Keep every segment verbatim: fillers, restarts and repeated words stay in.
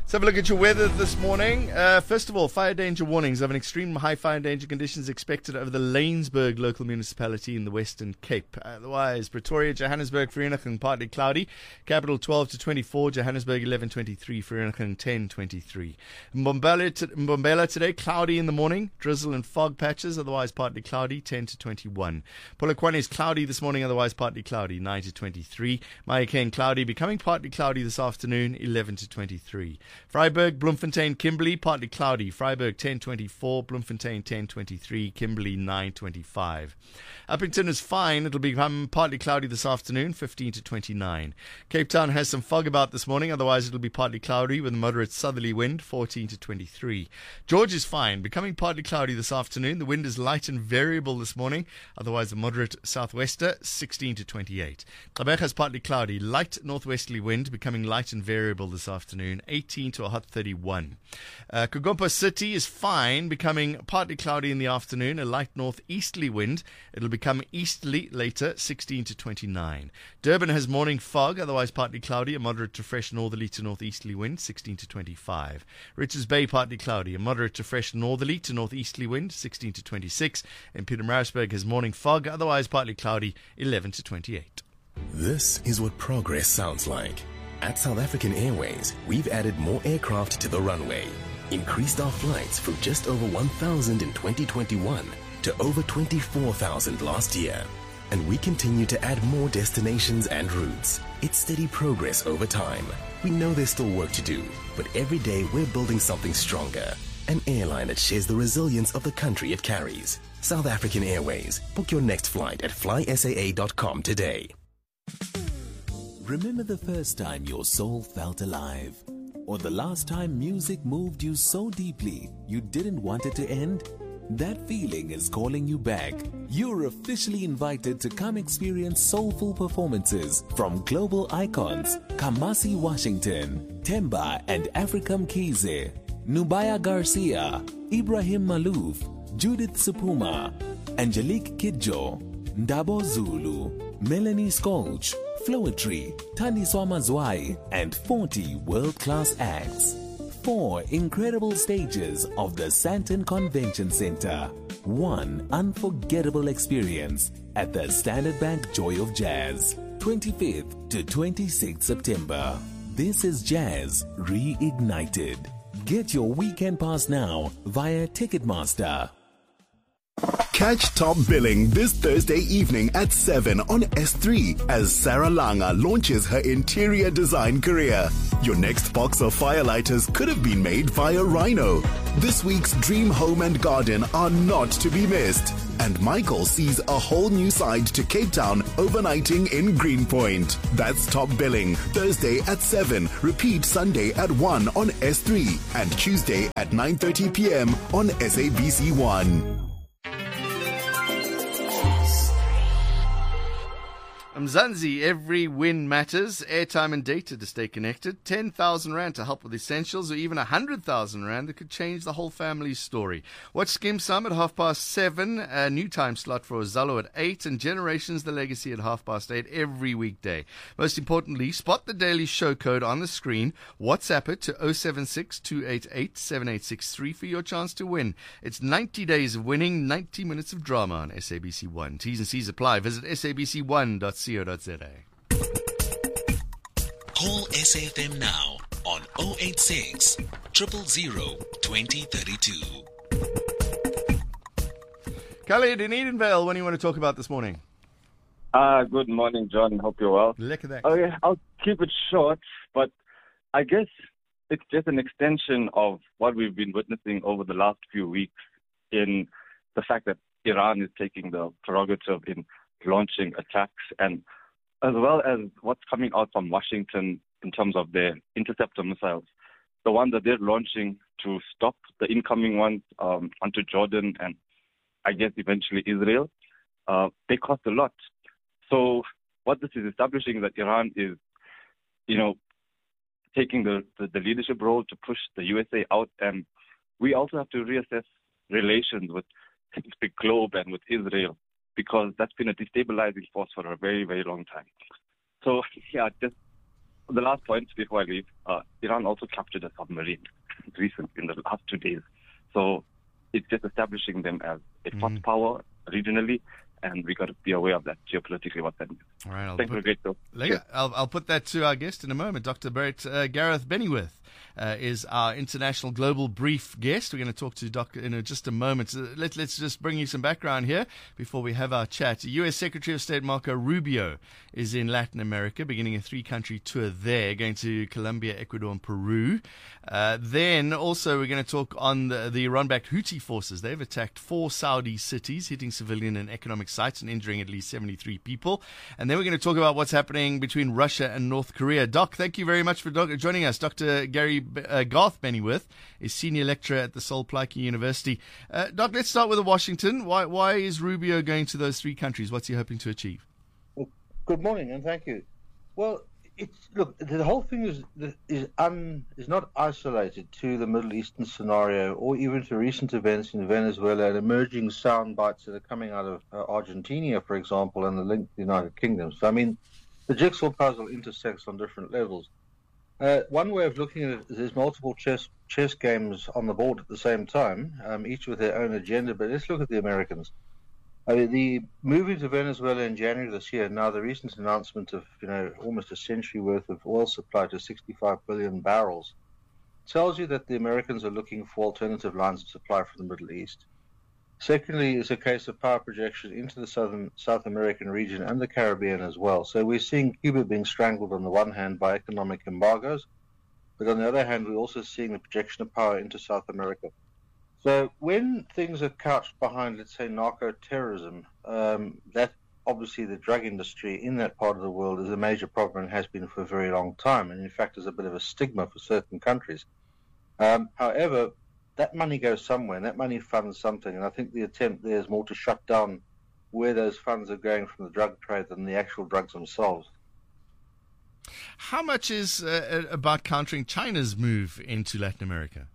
Let's have a look at your weather this morning. Uh, first of all, fire danger warnings of an extreme high fire danger conditions expected over the Lanesburg local municipality in the Western Cape. Otherwise, Pretoria, Johannesburg, Vereeniging, partly cloudy. Capital twelve to twenty-four, Johannesburg eleven twenty-three, Vereeniging ten twenty-three. Mbombela, t- Mbombela today, cloudy in the morning, drizzle and fog patches, otherwise partly cloudy, ten to twenty-one. Polokwane is cloudy this morning, otherwise partly cloudy, nine to twenty-three. Mahikeng cloudy, becoming partly cloudy this afternoon, eleven to twenty-three. Vryburg, Bloemfontein, Kimberley, partly cloudy. Vryburg ten twenty-four, Bloemfontein ten twenty-three, Kimberley nine twenty-five. Uppington is fine. It'll become partly cloudy this afternoon, fifteen to twenty-nine. Cape Town has some fog about this morning. Otherwise, it'll be partly cloudy with a moderate southerly wind, fourteen to twenty-three. George is fine. Becoming partly cloudy this afternoon. The wind is light and variable this morning. Otherwise, a moderate southwester, sixteen to twenty-eight. Gqeberha is partly cloudy. Light northwesterly wind, becoming light and variable this afternoon, eighteen to a hot thirty-one. Uh, Kagompa City is fine, becoming partly cloudy in the afternoon, a light northeasterly wind. It'll become easterly later, sixteen to twenty-nine. Durban has morning fog, otherwise partly cloudy, a moderate to fresh northerly to northeasterly wind, sixteen to twenty-five. Richards Bay partly cloudy, a moderate to fresh northerly to northeasterly wind, sixteen to twenty-six. And Pietermaritzburg has morning fog, otherwise partly cloudy, eleven to twenty-eight. This is what progress sounds like. At South African Airways, we've added more aircraft to the runway, increased our flights from just over one thousand in twenty twenty-one to over twenty-four thousand last year. And we continue to add more destinations and routes. It's steady progress over time. We know there's still work to do, but every day we're building something stronger. An airline that shares the resilience of the country it carries. South African Airways. Book your next flight at fly S A A dot com today. Remember the first time your soul felt alive? Or the last time music moved you so deeply you didn't want it to end? That feeling is calling you back. You're officially invited to come experience soulful performances from global icons Kamasi Washington, Temba and Africam Kize, Nubaya Garcia, Ibrahim Malouf, Judith Supuma, Angelique Kidjo, Ndabo Zulu, Melanie Skolch, Flowetry, Taniswa Mazwai, and forty world-class acts. Four incredible stages of the Sandton Convention Center. One unforgettable experience at the Standard Bank Joy of Jazz. twenty-fifth to twenty-sixth September. This is Jazz Reignited. Get your weekend pass now via Ticketmaster. Catch Top Billing this Thursday evening at seven on S three as Sarah Langa launches her interior design career. Your next box of firelighters could have been made via Rhino. This week's Dream Home and Garden are not to be missed. And Michael sees a whole new side to Cape Town overnighting in Greenpoint. That's Top Billing, Thursday at seven. Repeat Sunday at one on S three and Tuesday at nine thirty p.m. on S A B C one. Mzansi, every win matters. Airtime and data to stay connected. ten thousand rand to help with essentials, or even one hundred thousand rand that could change the whole family's story. Watch Skim Sum at half past seven, a new time slot for Zalo at eight, and Generations the Legacy at half past eight every weekday. Most importantly, spot the daily show code on the screen. WhatsApp it to oh seven six, two eight eight, seven eight six three for your chance to win. It's ninety days of winning, ninety minutes of drama on S A B C one. T's and C's apply. Visit S A B C one dot co dot za. Call S A F M now on oh eight six, zero zero zero, two oh three two. Khalid in Edenvale, what do you want to talk about this morning? Uh, good morning, John. Hope you're well. Lekker that. Okay, I'll keep it short, but I guess it's just an extension of what we've been witnessing over the last few weeks in the fact that Iran is taking the prerogative in launching attacks, and as well as what's coming out from Washington in terms of their interceptor missiles, the ones that they're launching to stop the incoming ones um, onto Jordan and I guess eventually Israel, uh, they cost a lot. So what this is establishing is that Iran is, you know, taking the, the, the leadership role to push the U S A out, and we also have to reassess relations with the globe and with Israel, because that's been a destabilizing force for a very, very long time. So, yeah, just the last point before I leave, uh, Iran also captured a submarine recently in the last two days. So it's just establishing them as a Mm. fast power regionally, and we got to be aware of that geopolitically, what that means. All right, I'll Thanks for put, a great show. Lega, I'll, I'll put that to our guest in a moment. Doctor Brett uh, Gareth Bennyworth uh, is our international global brief guest. We're going to talk to Doctor in a, just a moment. Uh, let, let's just bring you some background here before we have our chat. U S Secretary of State Marco Rubio is in Latin America, beginning a three-country tour there, going to Colombia, Ecuador, and Peru. Uh, then also we're going to talk on the, the Iran-backed Houthi forces. They've attacked four Saudi cities, hitting civilian and economic sites and injuring at least seventy-three people. And then we're going to talk about what's happening between Russia and North Korea. Doc, thank you very much for doc- joining us. Doctor Gary uh, Garth Bennyworth is senior lecturer at the Sol Plaatje University. Uh, Doc, let's start with Washington. Why, why is Rubio going to those three countries? What's he hoping to achieve? Well, good morning, and thank you. Well, it's look, the whole thing is is un is not isolated to the Middle Eastern scenario or even to recent events in Venezuela and emerging sound bites that are coming out of uh, Argentina, for example, and the link to the United Kingdom. So, I mean, the jigsaw puzzle intersects on different levels. Uh, one way of looking at it is there's multiple chess chess games on the board at the same time, um, each with their own agenda. But let's look at the Americans. I mean, the move into Venezuela in January this year, now the recent announcement of, you know, almost a century worth of oil supply to sixty-five billion barrels, tells you that the Americans are looking for alternative lines of supply from the Middle East. Secondly, it's a case of power projection into the southern South American region and the Caribbean as well. So we're seeing Cuba being strangled on the one hand by economic embargoes, but on the other hand, we're also seeing the projection of power into South America. So when things are couched behind, let's say, narco-terrorism, um, that obviously the drug industry in that part of the world is a major problem and has been for a very long time, and in fact is a bit of a stigma for certain countries. Um, however, that money goes somewhere, and that money funds something, and I think the attempt there is more to shut down where those funds are going from the drug trade than the actual drugs themselves. How much is uh, about countering China's move into Latin America?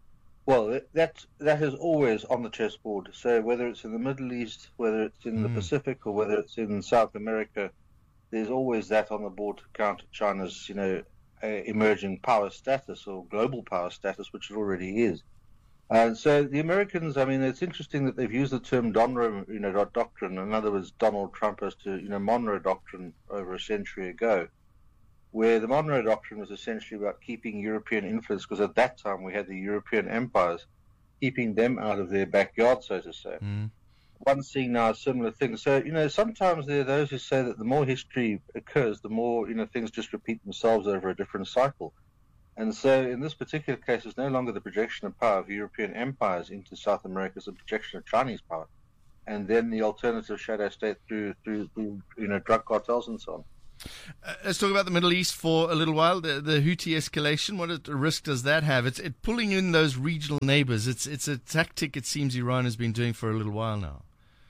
Well, that that is always on the chessboard. So whether it's in the Middle East, whether it's in mm. the Pacific, or whether it's in South America, there's always that on the board to counter China's, you know, uh, emerging power status or global power status, which it already is. And so the Americans, I mean, it's interesting that they've used the term Monroe, you know, doctrine. In other words, Donald Trump as to, you know, Monroe doctrine over a century ago, where the Monroe Doctrine was essentially about keeping European influence, because at that time we had the European empires, keeping them out of their backyard, so to say. Mm. One seeing now a similar thing. So, you know, sometimes there are those who say that the more history occurs, the more, you know, things just repeat themselves over a different cycle. And so in this particular case, it's no longer the projection of power of European empires into South America, it's a projection of Chinese power. And then the alternative shadow state through, through, through you know, drug cartels and so on. Uh, let's talk about the Middle East for a little while. The, the Houthi escalation, what a risk does that have? It's it pulling in those regional neighbors. It's it's a tactic it seems Iran has been doing for a little while now.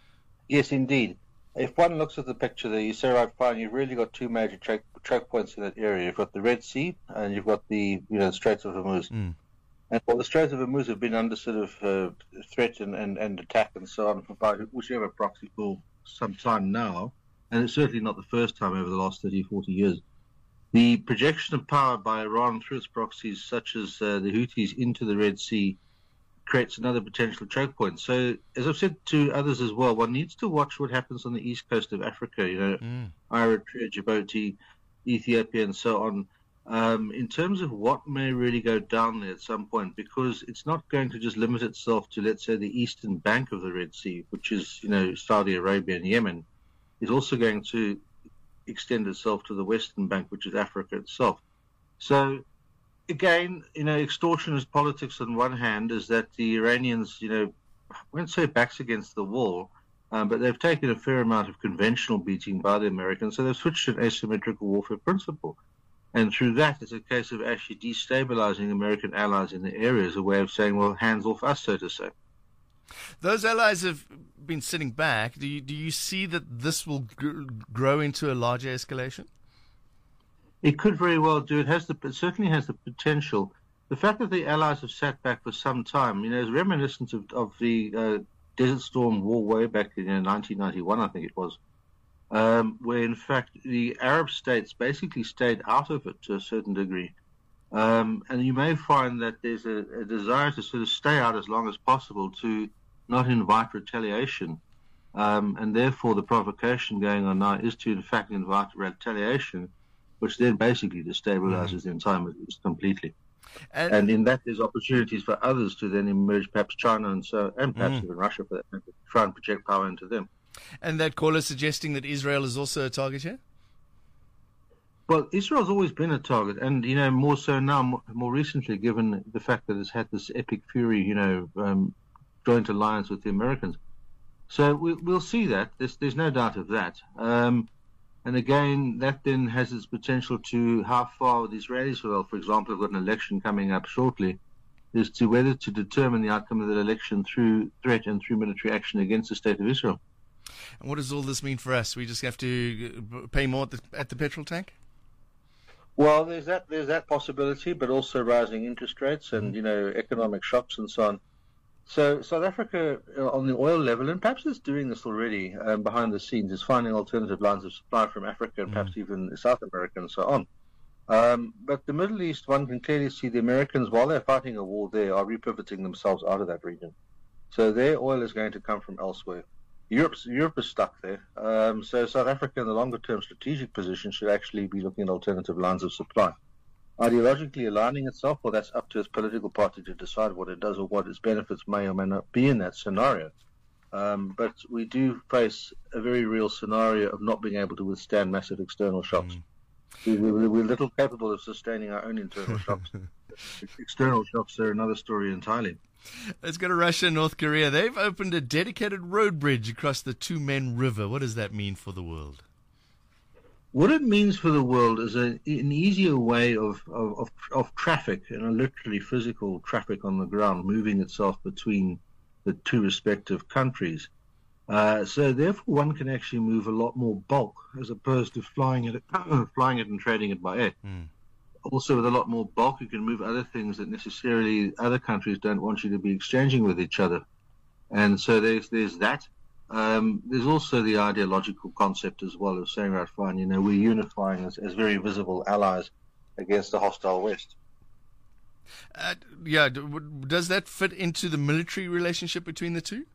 Yes, indeed. If one looks at the picture there, you say right fine, you've really got two major choke, choke points in that area. You've got the Red Sea and you've got the you know Straits of Hormuz. Mm. And well, the Straits of Hormuz have been under sort of uh, threat and, and, and attack and so on by whichever proxy for some time now. And it's certainly not the first time over the last thirty, forty years. The projection of power by Iran through its proxies, such as uh, the Houthis, into the Red Sea, creates another potential choke point. So, as I've said to others as well, one needs to watch what happens on the east coast of Africa, you know, mm. Eritrea, Djibouti, Ethiopia, and so on, um, in terms of what may really go down there at some point, because it's not going to just limit itself to, let's say, the eastern bank of the Red Sea, which is, you know, Saudi Arabia and Yemen. Is also going to extend itself to the western bank, which is Africa itself. So, again, you know, extortionist politics on one hand is that the Iranians, you know, I won't say backs against the wall, um, but they've taken a fair amount of conventional beating by the Americans, so they've switched to an asymmetrical warfare principle. And through that, it's a case of actually destabilizing American allies in the area as a way of saying, well, hands off us, so to say. Those allies have been sitting back. Do you, do you see that this will g- grow into a larger escalation? It could very well do. It has the it certainly has the potential. The fact that the allies have sat back for some time, you know, is reminiscent of, of the uh, Desert Storm war way back in you know, nineteen ninety-one, I think it was, um, where in fact the Arab states basically stayed out of it to a certain degree. Um, and you may find that there's a, a desire to sort of stay out as long as possible to not invite retaliation. Um, and therefore the provocation going on now is to in fact invite retaliation, which then basically destabilizes mm. the entire Middle East completely. And, and in that, there's opportunities for others to then emerge, perhaps China and so, and perhaps mm. even Russia, for that matter, to try and project power into them. And that caller suggesting that Israel is also a target here? Well, Israel's always been a target, and you know more so now, more, more recently, given the fact that it's had this epic fury, you know, um, joint alliance with the Americans. So we, we'll see that. There's, there's no doubt of that. Um, And again, that then has its potential to how far the Israelis will, for example, have got an election coming up shortly, is to whether to determine the outcome of that election through threat and through military action against the state of Israel. And what does all this mean for us? We just have to pay more at the, at the petrol tank? Well, there's that there's that possibility, but also rising interest rates and, you know, economic shocks and so on. So South Africa, uh, on the oil level, and perhaps it's doing this already um, behind the scenes, is finding alternative lines of supply from Africa and mm. perhaps even South America and so on. Um, but the Middle East, one can clearly see the Americans, while they're fighting a war there, are repivoting themselves out of that region. So their oil is going to come from elsewhere. Europe's, Europe is stuck there. Um, so South Africa, in the longer-term strategic position, should actually be looking at alternative lines of supply. Ideologically aligning itself, well, that's up to its political party to decide what it does or what its benefits may or may not be in that scenario. Um, but we do face a very real scenario of not being able to withstand massive external shocks. Mm. We, we, we're little capable of sustaining our own internal shocks. External shocks are another story entirely. Let's go to Russia and North Korea. They've opened a dedicated road bridge across the Tumen River. What does that mean for the world? What it means for the world is a, an easier way of, of, of, of traffic, and you know, literally physical traffic on the ground, moving itself between the two respective countries. Uh, so therefore one can actually move a lot more bulk as opposed to flying it, flying it and trading it by air. Mm. Also, with a lot more bulk, you can move other things that necessarily other countries don't want you to be exchanging with each other. And so there's there's that. Um, there's also the ideological concept as well of saying, right, fine, you know, we're unifying as, as very visible allies against the hostile West. Uh, yeah, does that fit into the military relationship between the two?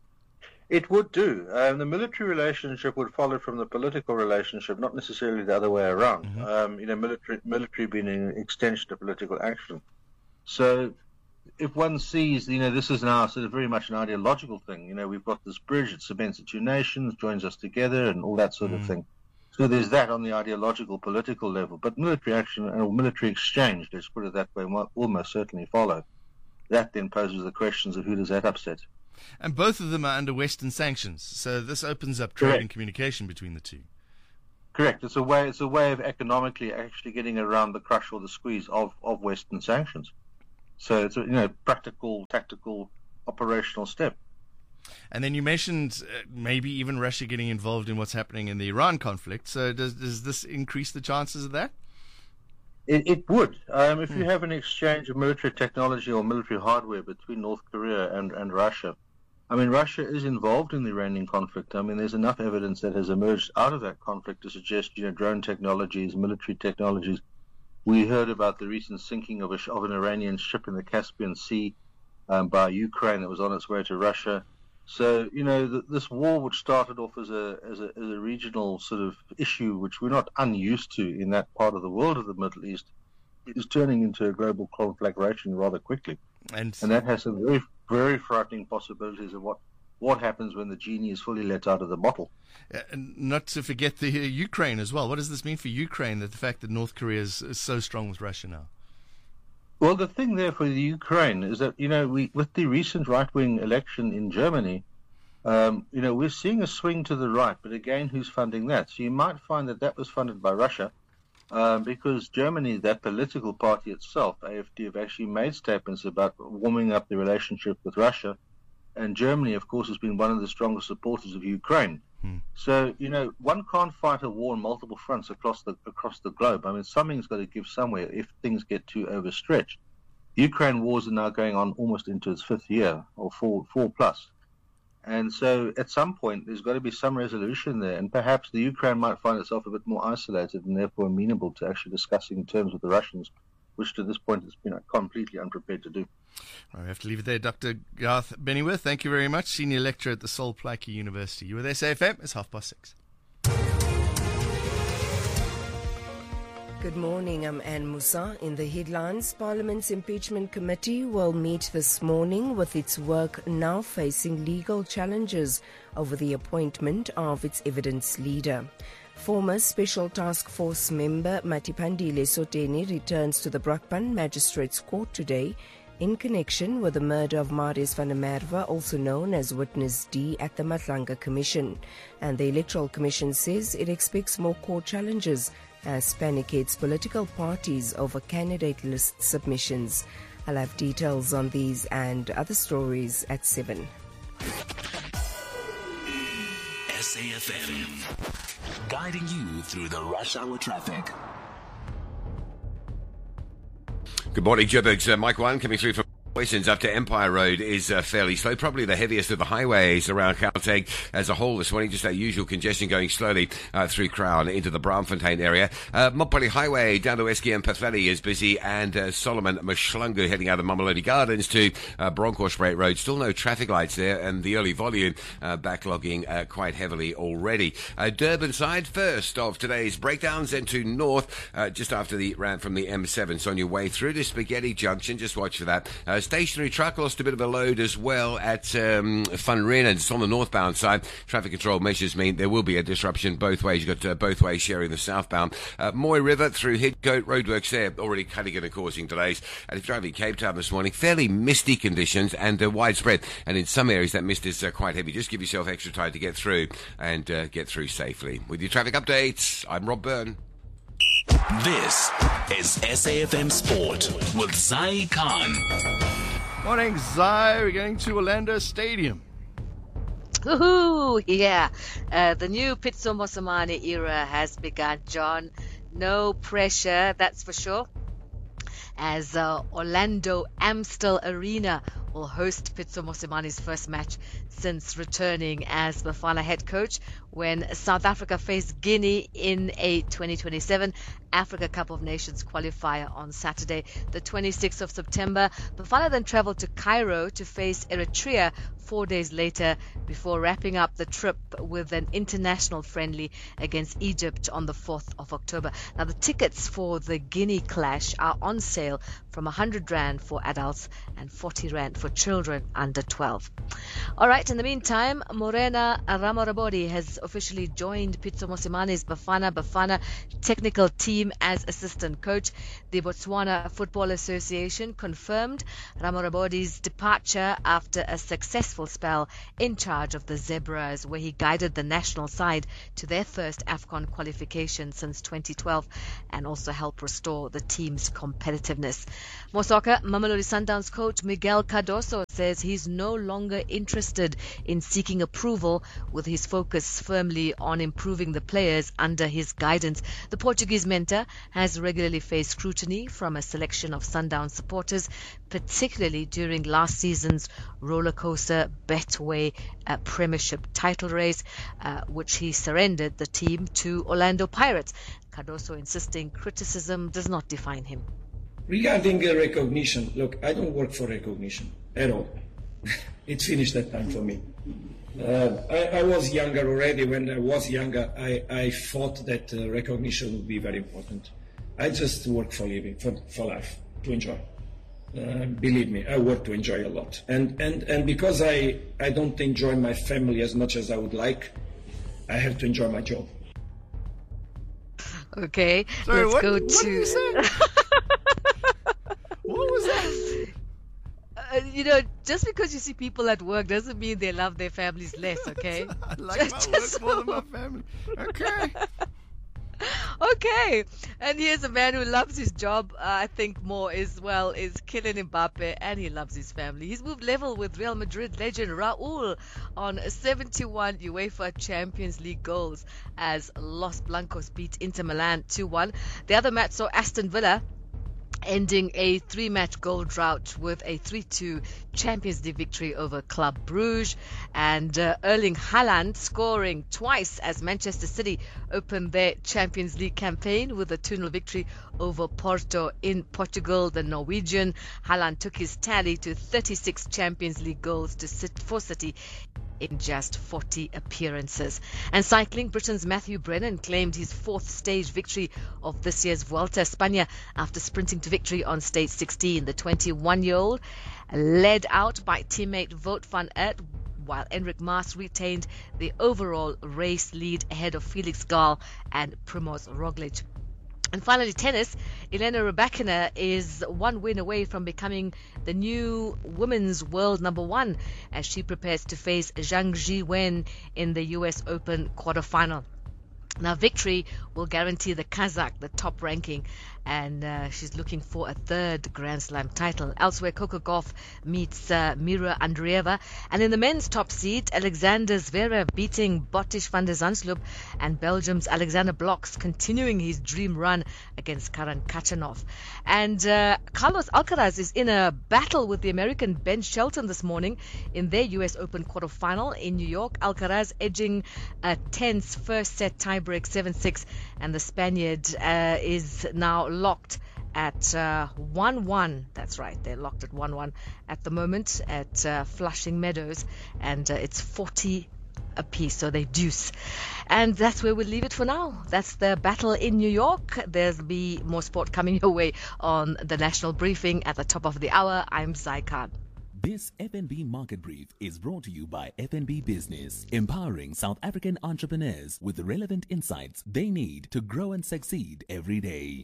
It would do. Um, the military relationship would follow from the political relationship, not necessarily the other way around. Mm-hmm. Um, you know, military military being an extension of political action. So if one sees, you know, this is now sort of very much an ideological thing. You know, we've got this bridge, it cements the two nations, joins us together, and all that sort mm-hmm. of thing. So there's that on the ideological, political level. But military action and military exchange, let's put it that way, will almost certainly follow. That then poses the questions of who does that upset. And both of them are under Western sanctions, so this opens up trade Correct. and communication between the two. Correct. It's a way. It's a way of economically actually getting around the crush or the squeeze of, of Western sanctions. So it's a, you know, practical, tactical, operational step. And then you mentioned uh, maybe even Russia getting involved in what's happening in the Iran conflict. So does does this increase the chances of that? It, it would. Um, if hmm. you have an exchange of military technology or military hardware between North Korea and, and Russia, I mean, Russia is involved in the Iranian conflict. I mean, there's enough evidence that has emerged out of that conflict to suggest, you know, drone technologies, military technologies. We heard about the recent sinking of, a, of an Iranian ship in the Caspian Sea um, by Ukraine that was on its way to Russia. So, you know, the, this war, which started off as a, as a as a regional sort of issue, which we're not unused to in that part of the world of the Middle East, is turning into a global conflagration rather quickly. And, and that has some very, very frightening possibilities of what, what happens when the genie is fully let out of the bottle. Uh, and not to forget the uh, Ukraine as well. What does this mean for Ukraine, that the fact that North Korea is, is so strong with Russia now? Well, the thing there for the Ukraine is that, you know, we with the recent right-wing election in Germany, um, you know, we're seeing a swing to the right. But again, who's funding that? So you might find that that was funded by Russia. Um, because Germany, that political party itself, A F D, have actually made statements about warming up the relationship with Russia. And Germany, of course, has been one of the strongest supporters of Ukraine. Hmm. So, you know, one can't fight a war on multiple fronts across the across the globe. I mean, something's got to give somewhere if things get too overstretched. Ukraine wars are now going on almost into its fifth year, or four, four plus. And so at some point, there's got to be some resolution there. And perhaps the Ukraine might find itself a bit more isolated and therefore amenable to actually discussing terms with the Russians, which to this point has been completely unprepared to do. Well, we have to leave it there. Doctor Garth Bennyworth, thank you very much. Senior lecturer at the Sol Plaatje University. You were there, S A F M. It's half past six. Good morning, I'm Anne Musa. In the headlines, Parliament's Impeachment Committee will meet this morning with its work now facing legal challenges over the appointment of its evidence leader. Former Special Task Force member Matipandile Soteni returns to the Brakpan Magistrates Court today in connection with the murder of Marius van der Merwe, also known as Witness D, at the Matlanga Commission. And the Electoral Commission says it expects more court challenges as panicates political parties over candidate list submissions. I'll have details on these and other stories at seven. S A F M, guiding you through the rush hour traffic. Good morning, Joburg's uh, Mike One coming through from Poisons up to Empire Road is uh, fairly slow, probably the heaviest of the highways around Gauteng as a whole this morning. Just that usual congestion going slowly uh, through Crown into the Braamfontein area. Uh, Mopoli Highway down to Esky and Pathvalley is busy, and uh, Solomon Mashlangu heading out of Mamelodi Gardens to uh, Bronkhorstspruit Road. Still no traffic lights there, and the early volume uh, backlogging uh, quite heavily already. Uh, Durban side first of today's breakdowns, and to north uh, just after the ramp from the M seven. So on your way through to Spaghetti Junction, just watch for that. Uh, Stationary truck lost a bit of a load as well at um, Van Renen. It's on the northbound side. Traffic control measures mean there will be a disruption both ways. You've got uh, both ways sharing the southbound. Uh, Moy River through Hidcote, roadworks there already cutting and causing delays. And if you're driving Cape Town this morning, fairly misty conditions and uh, widespread. And in some areas that mist is uh, quite heavy. Just give yourself extra time to get through and uh, get through safely. With your traffic updates, I'm Rob Byrne. This is S A F M Sport with Zai Khan. Morning, Zai. We're going to Orlando Stadium. Woohoo! Yeah, uh, the new Pitso Mosimane era has begun, John. No pressure, that's for sure. As uh, Orlando Amstel Arena will host Pitso Mosimane's first match since returning as Bafana head coach when South Africa faced Guinea in a twenty twenty-seven Africa Cup of Nations qualifier on Saturday, the twenty-sixth of September. Bafana then traveled to Cairo to face Eritrea four days later before wrapping up the trip with an international friendly against Egypt on the fourth of October. Now, the tickets for the Guinea clash are on sale from one hundred rand for adults and forty rand for children under twelve. All right, in the meantime, Morena Ramorabodi has officially joined Pitso Mosimane's Bafana Bafana technical team as assistant coach. The Botswana Football Association confirmed Ramorabodi's departure after a successful spell in charge of the Zebras, where he guided the national side to their first AFCON qualification since twenty twelve and also helped restore the team's competitiveness. More soccer, Mamelodi Sundowns coach Miguel Cardoso says he's no longer interested in seeking approval, with his focus firmly on improving the players under his guidance. The Portuguese mentor has regularly faced scrutiny from a selection of Sundowns supporters, particularly during last season's rollercoaster Betway uh, Premiership title race, uh, which he surrendered the team to Orlando Pirates. Cardoso insisting criticism does not define him. Regarding uh, recognition, look, I don't work for recognition at all. It's finished that time for me. Uh, I, I was younger already. When I was younger, I, I thought that uh, recognition would be very important. I just work for living, for, for life, to enjoy. Uh, believe me, I work to enjoy a lot. And, and, and because I, I don't enjoy my family as much as I would like, I have to enjoy my job. Okay, Sorry, let's what, go what to... Did you say? What was that? Uh, you know, just because you see people at work doesn't mean they love their families less, okay? I like Just- my just work more than my family. Okay. Okay, and here's a man who loves his job, uh, I think more as well, is Kylian Mbappe, and he loves his family. He's moved level with Real Madrid legend Raul on seventy-one UEFA Champions League goals as Los Blancos beat Inter Milan two one. The other match saw Aston Villa ending a three-match goal drought with a three two Champions League victory over Club Brugge, and uh, Erling Haaland scoring twice as Manchester City opened their Champions League campaign with a two nil victory over Porto in Portugal. The Norwegian Haaland took his tally to thirty-six Champions League goals to sit for City in just forty appearances. And cycling, Britain's Matthew Brennan claimed his fourth stage victory of this year's Vuelta a España after sprinting to victory on stage sixteen. The twenty-one-year-old led out by teammate Wout van Aert, while Enric Mas retained the overall race lead ahead of Felix Gall and Primoz Roglic. And finally, tennis. Elena Rybakina is one win away from becoming the new women's world number one as she prepares to face Zhang Jiwen in the U S Open quarterfinal. Now, victory will guarantee the Kazakh the top ranking, and uh, she's looking for a third Grand Slam title. Elsewhere, Coco Gauff meets uh, Mira Andreeva. And in the men's top seed, Alexander Zverev beating Botis van der Zandschulp, and Belgium's Alexander Blocks continuing his dream run against Karan Khachanov. And uh, Carlos Alcaraz is in a battle with the American Ben Shelton this morning in their U S Open quarterfinal in New York. Alcaraz edging a tense first set tiebreak seven six, and the Spaniard uh, is now locked at uh, one one. That's right, they're locked at one one at the moment at uh, Flushing Meadows, and uh, it's forty apiece, so they deuce. And that's where we'll leave it for now. That's the battle in New York. There'll be more sport coming your way on the National Briefing at the top of the hour. I'm Zai Khan. This F N B Market Brief is brought to you by F N B Business, empowering South African entrepreneurs with the relevant insights they need to grow and succeed every day.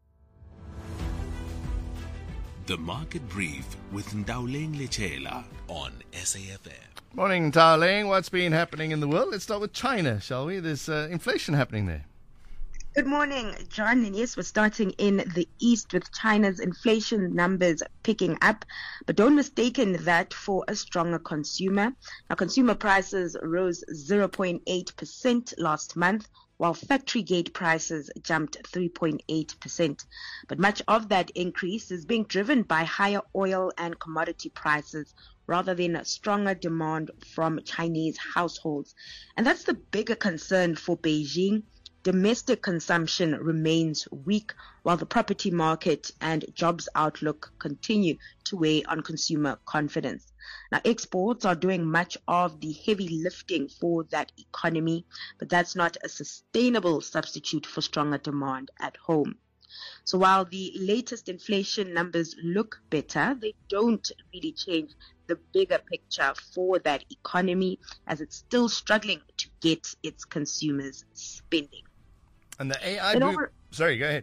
The Market Brief with Ndauleng Lechela on S A F M. Morning, Darling. What's been happening in the world? Let's start with China, shall we? There's uh, inflation happening there. Good morning, John. And yes, we're starting in the East with China's inflation numbers picking up. But don't mistake that for a stronger consumer. Now, consumer prices rose zero point eight percent last month, while factory gate prices jumped three point eight percent. But much of that increase is being driven by higher oil and commodity prices rather than stronger demand from Chinese households. And that's the bigger concern for Beijing. Domestic consumption remains weak, while the property market and jobs outlook continue to weigh on consumer confidence. Now, exports are doing much of the heavy lifting for that economy, but that's not a sustainable substitute for stronger demand at home. So while the latest inflation numbers look better, they don't really change the bigger picture for that economy, as it's still struggling to get its consumers spending. And the A I boom... Over... Sorry, go ahead.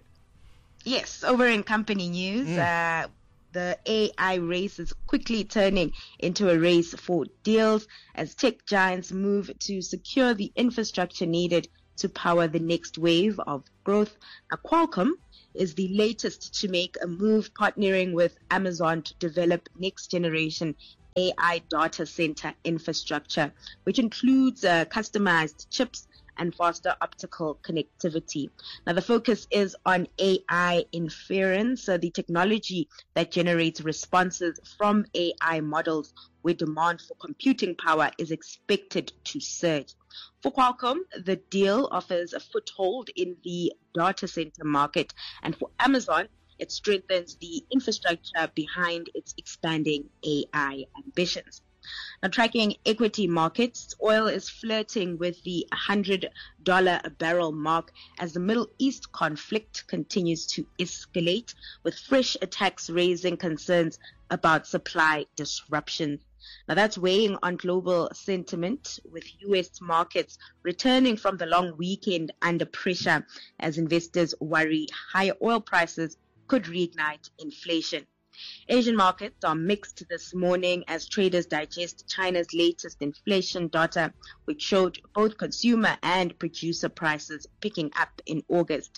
Yes, over in company news, mm. uh, the A I race is quickly turning into a race for deals as tech giants move to secure the infrastructure needed to power the next wave of growth. Now, Qualcomm is the latest to make a move, partnering with Amazon to develop next-generation A I data center infrastructure, which includes uh, customized chips and faster optical connectivity. Now, the focus is on A I inference, uh, the technology that generates responses from A I models where demand for computing power is expected to surge. For Qualcomm, the deal offers a foothold in the data center market, and for Amazon, it strengthens the infrastructure behind its expanding A I ambitions. Now, tracking equity markets, oil is flirting with the one hundred dollars a barrel mark as the Middle East conflict continues to escalate, with fresh attacks raising concerns about supply disruptions. Now, that's weighing on global sentiment, with U S markets returning from the long weekend under pressure as investors worry higher oil prices could reignite inflation. Asian markets are mixed this morning as traders digest China's latest inflation data, which showed both consumer and producer prices picking up in August.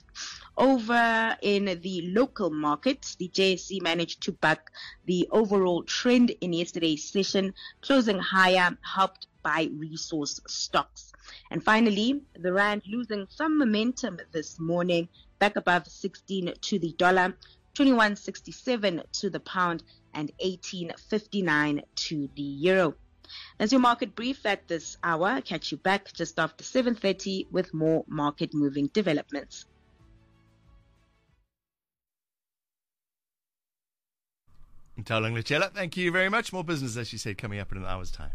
Over in the local markets, the J S E managed to buck the overall trend in yesterday's session, closing higher, helped by resource stocks. And finally, the rand losing some momentum this morning, back above sixteen to the dollar. twenty-one sixty-seven to the pound and eighteen fifty-nine to the euro. That's your market brief at this hour. Catch you back just after seven thirty with more market moving developments. Taulang Lechela, thank you very much. More business, as she said, coming up in an hour's time.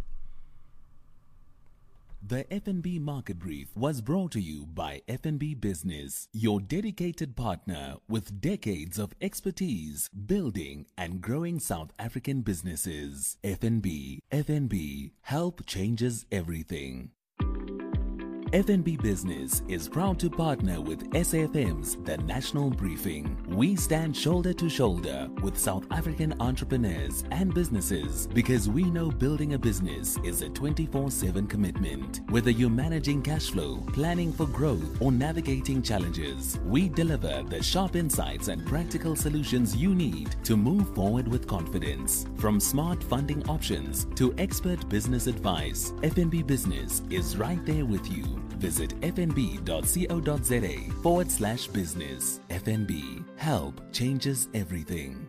The F N B Market Brief was brought to you by F N B Business, your dedicated partner with decades of expertise building and growing South African businesses. F N B, F N B, help changes everything. F N B Business is proud to partner with S A F M's The National Briefing. We stand shoulder to shoulder with South African entrepreneurs and businesses because we know building a business is a twenty-four seven commitment. Whether you're managing cash flow, planning for growth, or navigating challenges, we deliver the sharp insights and practical solutions you need to move forward with confidence. From smart funding options to expert business advice, F N B Business is right there with you. Visit fnb.co.za forward slash business. F N B. Help changes everything.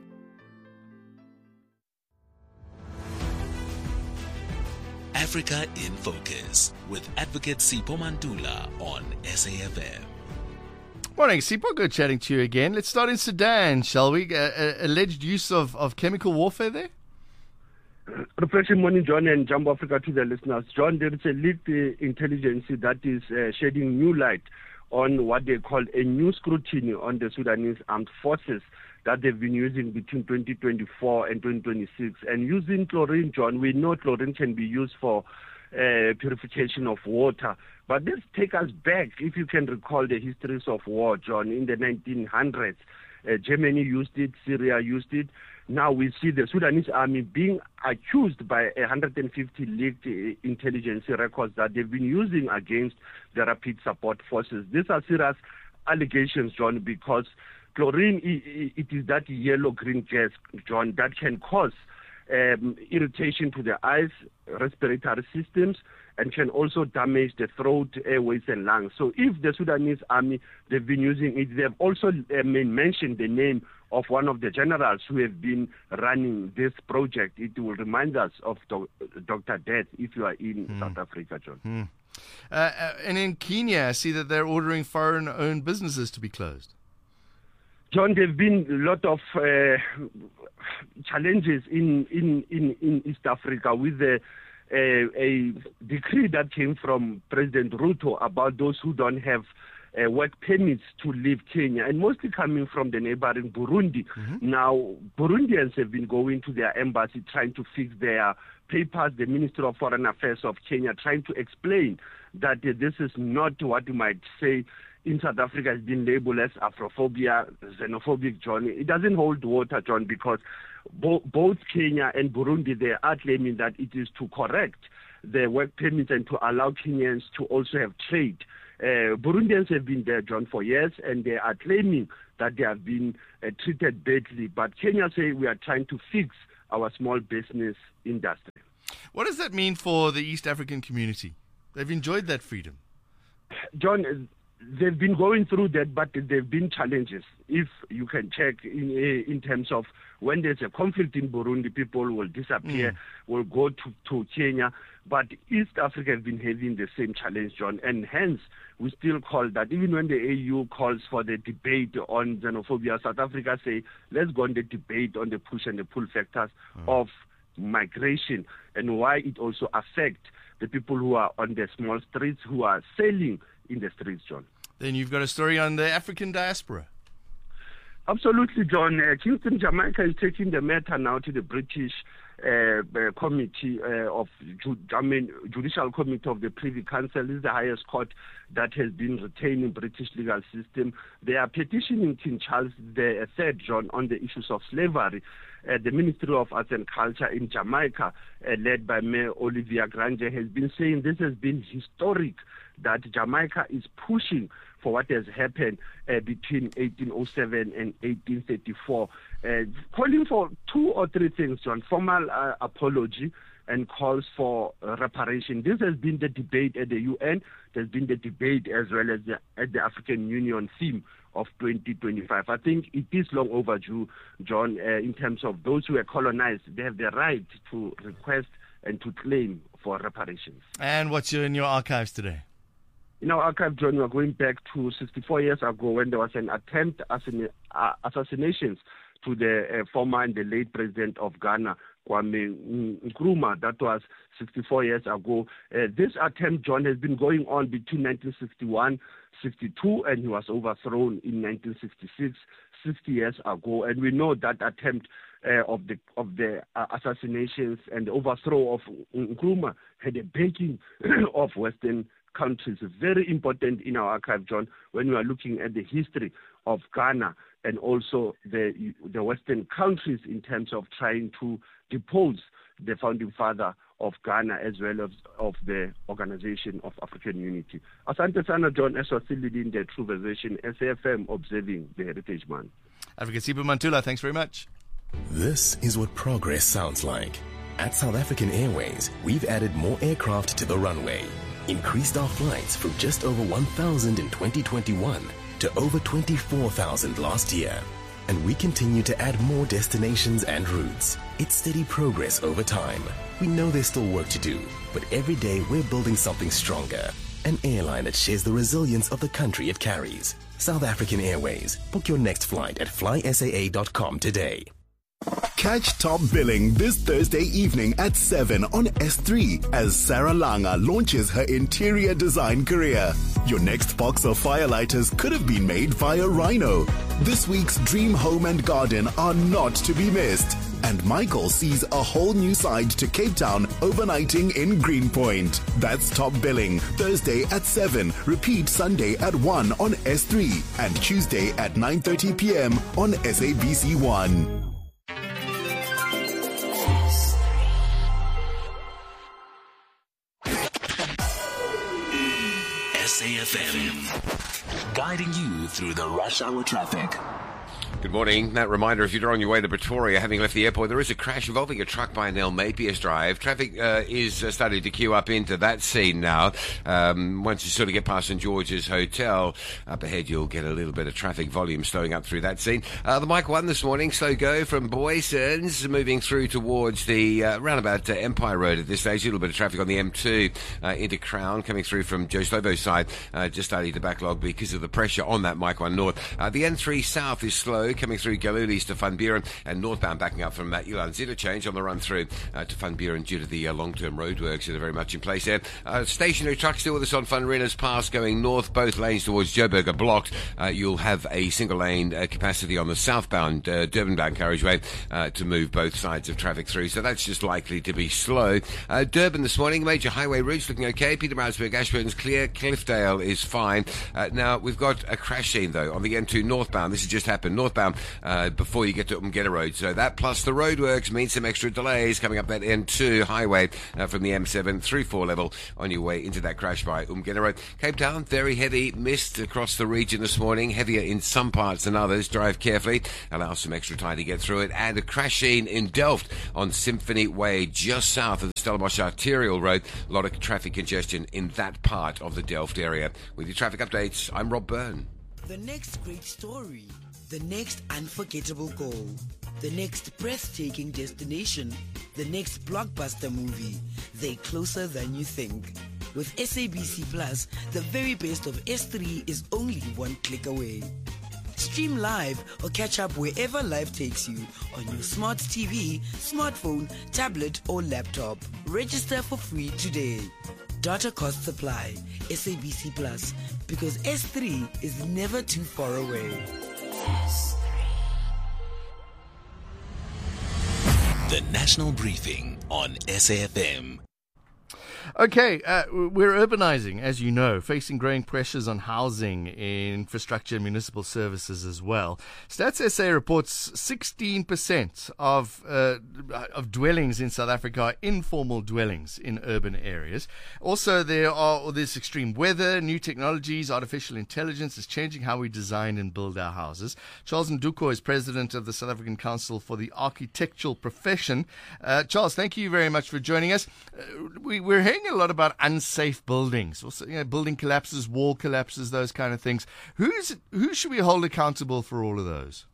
Africa in Focus with Advocate Sipho Mantula on S A F M. Morning, Sipho. Good chatting to you again. Let's start in Sudan, shall we? Uh, uh, alleged use of, of chemical warfare there? Refreshing morning, John, and Jumbo Africa to the listeners. John, there is a leaked uh, intelligence that is uh, shedding new light on what they call a new scrutiny on the Sudanese armed forces that they've been using between twenty twenty-four and twenty twenty-six. And using chlorine, John, we know chlorine can be used for uh, purification of water. But let's take us back, if you can recall the histories of war, John, in the nineteen hundreds. Uh, Germany used it, Syria used it. Now we see the Sudanese army being accused by one hundred fifty leaked uh, intelligence records that they've been using against the Rapid Support Forces. These are serious allegations, John, because chlorine, it is that yellow-green gas, John, that can cause um, irritation to the eyes, respiratory systems, and can also damage the throat, airways, and lungs. So if the Sudanese army, they've been using it, they've also uh, mentioned the name of one of the generals who have been running this project. It will remind us of Doctor Death if you are in mm. South Africa, John. Mm. Uh, uh, and in Kenya, I see that they're ordering foreign-owned businesses to be closed. John, there have been a lot of uh, challenges in, in, in, in East Africa with the A, a decree that came from President Ruto about those who don't have uh, work permits to leave Kenya, and mostly coming from the neighboring Burundi. Mm-hmm. Now, Burundians have been going to their embassy trying to fix their papers. The Minister of Foreign Affairs of Kenya trying to explain that uh, this is not what you might say in South Africa has been labeled as Afrophobia, xenophobic, John. It doesn't hold water, John, because bo- both Kenya and Burundi, they are claiming that it is to correct the work permits and to allow Kenyans to also have trade. Uh, Burundians have been there, John, for years, and they are claiming that they have been uh, treated badly. But Kenya say we are trying to fix our small business industry. What does that mean for the East African community? They've enjoyed that freedom. John, they've been going through that, but there have been challenges. If you can check in in terms of when there's a conflict in Burundi, people will disappear, mm. will go to, to Kenya. But East Africa has been having the same challenge, John, and hence we still call that. Even when the A U calls for the debate on xenophobia, South Africa say, let's go on the debate on the push and the pull factors mm. of migration and why it also affects the people who are on the small streets, who are selling in the streets, John. Then you've got a story on the African diaspora. Absolutely, John. Uh, Kingston, Jamaica is taking the matter now to the British uh, uh, Committee uh, of Ju- I mean, Judicial Committee of the Privy Council. This is the highest court that has been retained in British legal system. They are petitioning King Charles the Third, John, on the issues of slavery. Uh, the Ministry of Arts and Culture in Jamaica, uh, led by Mayor Olivia Grange, has been saying this has been historic, that Jamaica is pushing for what has happened uh, between eighteen oh seven and eighteen thirty-four, uh, calling for two or three things, John: formal uh, apology and calls for uh, reparation. This has been the debate at the U N. There's been the debate as well as the, at the African Union theme of twenty twenty-five. I think it is long overdue, John, uh, in terms of those who were colonized. They have the right to request and to claim for reparations. And what's in your archives today? In our archive, John, we are going back to sixty-four years ago when there was an attempt at uh, assassinations to the uh, former and the late president of Ghana, Kwame Nkrumah. That was sixty-four years ago. Uh, this attempt, John, has been going on between nineteen sixty-one, sixty-two, and he was overthrown in nineteen sixty-six, sixty years ago. And we know that attempt uh, of the of the uh, assassinations and the overthrow of Nkrumah had a backing of Western countries. Very important in our archive, John, when we are looking at the history of Ghana and also the the Western countries in terms of trying to depose the founding father of Ghana as well as of the Organization of African Unity. Asante sana, John, as was still leading the True Version, S A F M, observing the Heritage Month. Africa Sibu Mantula, thanks very much. This is what progress sounds like. At South African Airways, we've added more aircraft to the runway, increased our flights from just over one thousand in twenty twenty-one to over twenty-four thousand last year. And we continue to add more destinations and routes. It's steady progress over time. We know there's still work to do, but every day we're building something stronger. An airline that shares the resilience of the country it carries. South African Airways. Book your next flight at fly S A A dot com today. Catch Top Billing this Thursday evening at seven on S three as Sarah Langa launches her interior design career. Your next box of firelighters could have been made via Rhino. This week's Dream Home and Garden are not to be missed. And Michael sees a whole new side to Cape Town overnighting in Greenpoint. That's Top Billing, Thursday at seven. Repeat Sunday at one on S three and Tuesday at nine thirty p.m. on S A B C one. S A F M, guiding you through the rush hour traffic. Good morning. That reminder, if you're on your way to Pretoria, having left the airport, there is a crash involving a truck by Nell Mapius Drive. Traffic uh, is uh, starting to queue up into that scene now. Um, once you sort of get past St George's Hotel, up ahead you'll get a little bit of traffic volume slowing up through that scene. Uh, the Mike one this morning, slow go from Boysons, moving through towards the uh, roundabout uh, Empire Road at this stage. A little bit of traffic on the M two uh, into Crown, coming through from Joe Slovo's side, uh, just starting to backlog because of the pressure on that Mike one North. Uh, the N three South is slow, coming through Galilees to Van Buren, and northbound backing up from uh, Elan interchange on the run through uh, to Van Buren due to the uh, long-term roadworks that are very much in place there. Uh, stationary trucks still with us on Van Rennes Pass going north, both lanes towards Joburg are blocked. Uh, you'll have a single lane uh, capacity on the southbound uh, Durban-bound carriageway uh, to move both sides of traffic through, so that's just likely to be slow. Uh, Durban this morning, major highway routes looking okay. Pietermaritzburg, Ashburton's clear, Cliffdale is fine. Uh, now, we've got a crash scene though on the M two northbound. This has just happened. Northbound Uh, before you get to Umgeta Road. So that plus the roadworks means some extra delays coming up that N two highway uh, from the M seven through four level on your way into that crash by Umgeta Road. Cape Town, very heavy mist across the region this morning, heavier in some parts than others. Drive carefully, allow some extra time to get through it. And a crash scene in Delft on Symphony Way, just south of the Stellenbosch Arterial Road. A lot of traffic congestion in that part of the Delft area. With your traffic updates, I'm Rob Byrne. The next great story. The next unforgettable goal, the next breathtaking destination, the next blockbuster movie, they're closer than you think. With S A B C Plus, the very best of S three is only one click away. Stream live or catch up wherever life takes you on your smart T V, smartphone, tablet or laptop. Register for free today. Data costs apply. S A B C Plus, because S three is never too far away. The National Briefing on S A F M. Okay, uh, we're urbanizing, as you know, facing growing pressures on housing, infrastructure, and municipal services as well. Stats S A reports sixteen percent of uh, of dwellings in South Africa are informal dwellings in urban areas. Also, there are all this extreme weather, new technologies, artificial intelligence is changing how we design and build our houses. Charles Nduko is president of the South African Council for the Architectural Profession. Uh, Charles, thank you very much for joining us. Uh, we, we're hearing a lot about unsafe buildings, also, you know, building collapses, wall collapses, those kind of things. Who's who should we hold accountable for all of those?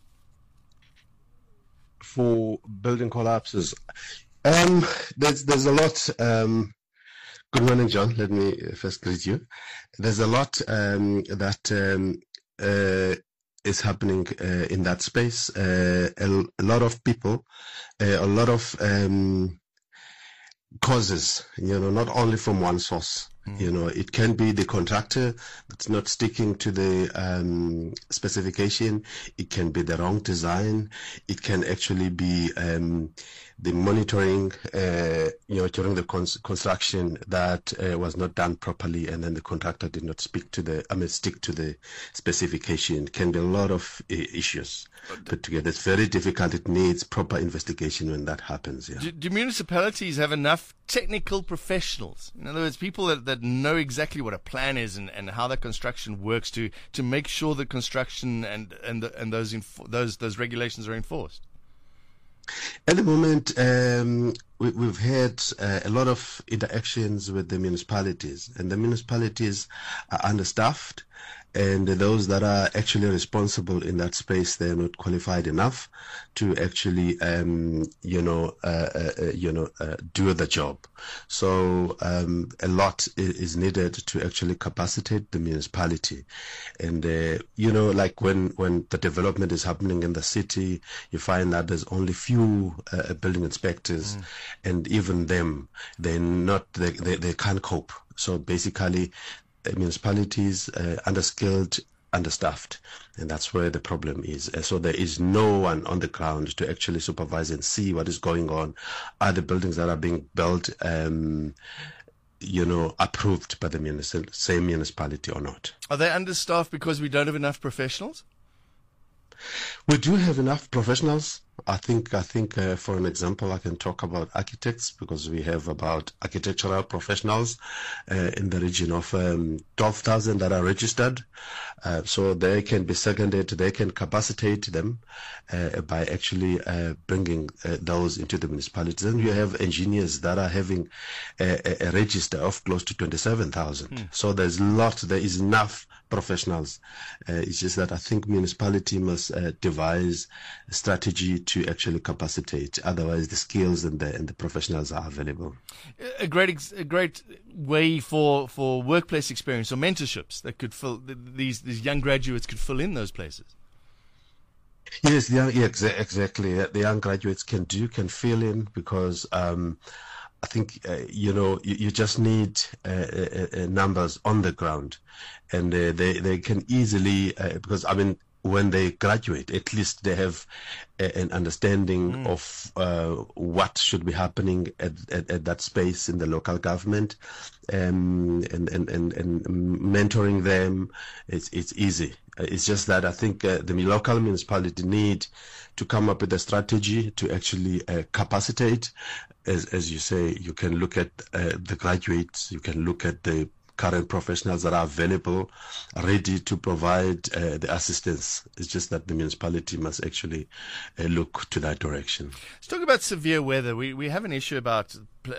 For building collapses, um, there's there's a lot. Um, good morning, John. Let me first greet you. There's a lot um, that um, uh, is happening uh, in that space. Uh, a, a lot of people, uh, a lot of um, causes. You know, not only from one source. Mm. You know, it can be the contractor that's not sticking to the um, specification. It can be the wrong design. It can actually be um, the monitoring, uh, you know, during the cons- construction that uh, was not done properly, and then the contractor did not speak to the, I mean, stick to the specification. It can be a lot of uh, issues put together. It's very difficult. It needs proper investigation when that happens. Yeah. Do, do municipalities have enough technical professionals? In other words, people that, that know exactly what a plan is and, and how the construction works to, to make sure that construction and and the, and those info, those those regulations are enforced. At the moment, um, we, we've had uh, a lot of interactions with the municipalities, and the municipalities are understaffed, and those that are actually responsible in that space, they're not qualified enough to actually, um, you know, uh, uh, you know, uh, do the job. So um, a lot is needed to actually capacitate the municipality. And, uh, you know, like when, when the development is happening in the city, you find that there's only few uh, building inspectors, mm. and even them, they're not, they, they, they can't cope. So basically, uh, municipalities uh, underskilled, understaffed, and that's where the problem is. Uh, so there is no one on the ground to actually supervise and see what is going on. Are the buildings that are being built, um, you know, approved by the municip- same municipality or not? Are they understaffed because we don't have enough professionals? We do have enough professionals. I think, I think, uh, for an example, I can talk about architects, because we have about architectural professionals uh, in the region of um, twelve thousand that are registered. Uh, so they can be seconded, they can capacitate them uh, by actually uh, bringing uh, those into the municipalities. And you have engineers that are having a, a register of close to twenty-seven thousand. Hmm. So there's a lot, there is enough professionals. Uh, it's just that I think municipality must uh, devise a strategy to actually capacitate. Otherwise, the skills and the and the professionals are available. A great ex- a great way for, for workplace experience or mentorships that could fill these these young graduates could fill in those places. Yes, the young, yeah, exa- exactly. The young graduates can do can fill in, because um, I think uh, you know you, you just need uh, uh, uh, numbers on the ground, and uh, they they can easily uh, because I mean. When they graduate, at least they have a, an understanding mm. of uh, what should be happening at, at, at that space in the local government, um, and, and, and, and mentoring them. It's it's easy. It's just that I think uh, the local municipality need to come up with a strategy to actually uh, capacitate. As as you say, you can look at uh, the graduates, you can look at the current professionals that are available, ready to provide uh, the assistance. It's just that the municipality must actually uh, look to that direction. Let's talk about severe weather. We we have an issue about uh,